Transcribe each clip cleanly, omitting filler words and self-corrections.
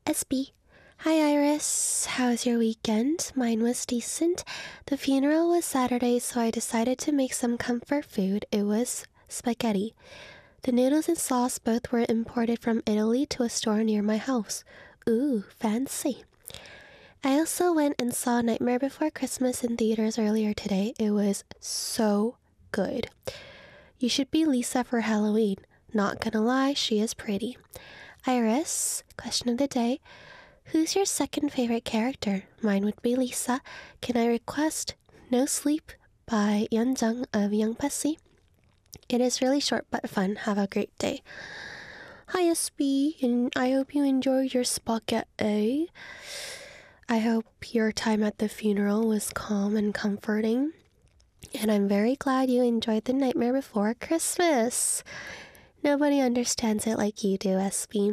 SB. Hi Iris, how was your weekend? Mine was decent. The funeral was Saturday, so I decided to make some comfort food. It was spaghetti. The noodles and sauce both were imported from Italy to a store near my house. Ooh, fancy. I also went and saw Nightmare Before Christmas in theaters earlier today. It was so good. You should be Lisa for Halloween. Not gonna lie, she is pretty. Iris, question of the day. Who's your second favorite character? Mine would be Lisa. Can I request No Sleep by Yeonjung of Young Pussy? It is really short but fun. Have a great day. Hi SB, and I hope you enjoyed your spaghetti. I hope your time at the funeral was calm and comforting. And I'm very glad you enjoyed The Nightmare Before Christmas. Nobody understands it like you do, SB.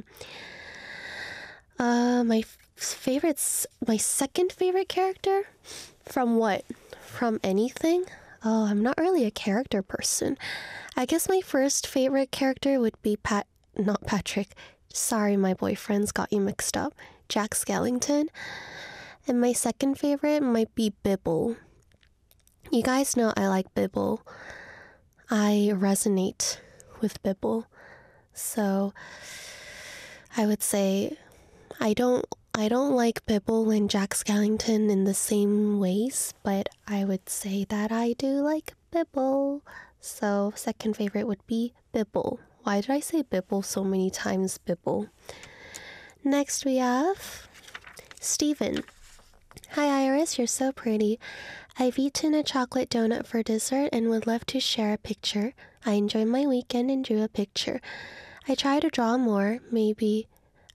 My second favorite character? From what? From anything? Oh, I'm not really a character person. I guess my first favorite character would be not Patrick. Sorry, my boyfriends got you mixed up. Jack Skellington. And my second favorite might be Bibble. You guys know I like Bibble. I resonate with Bibble. So I would say I don't like Bibble and Jack Skellington in the same ways, but I would say that I do like Bibble. So second favorite would be Bibble. Why did I say Bibble so many times? Bibble. Next we have Steven. Hi Iris, you're so pretty. I've eaten a chocolate donut for dessert and would love to share a picture. I enjoyed my weekend and drew a picture. I'll try to draw more, maybe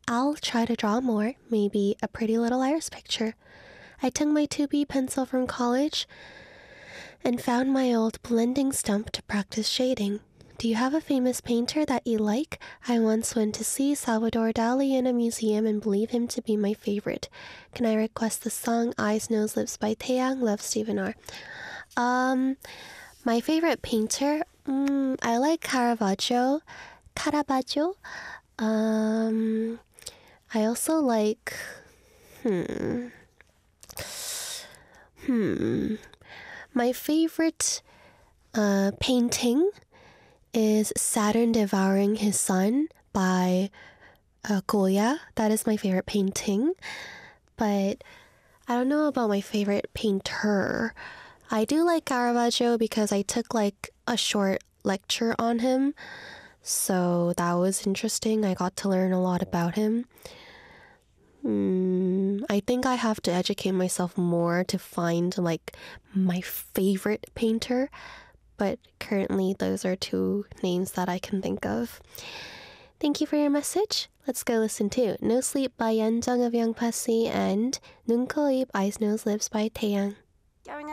a pretty little Iris picture. I took my 2B pencil from college and found my old blending stump to practice shading. Do you have a famous painter that you like? I once went to see Salvador Dali in a museum and believe him to be my favorite. Can I request the song Eyes, Nose, Lips by Taeyang? Love, Stephen R. My favorite painter? I like Caravaggio. I also like... My favorite painting is Saturn Devouring His Son by Goya. That is my favorite painting. But I don't know about my favorite painter. I do like Caravaggio because I took like a short lecture on him. So that was interesting. I got to learn a lot about him. I think I have to educate myself more to find like my favorite painter. But currently those are two names that I can think of. Thank you for your message. Let's go listen to No Sleep by Yeonjung of Young Pussy and 눈, 코, 입, Eyes, Nose, Lips by Taeyang.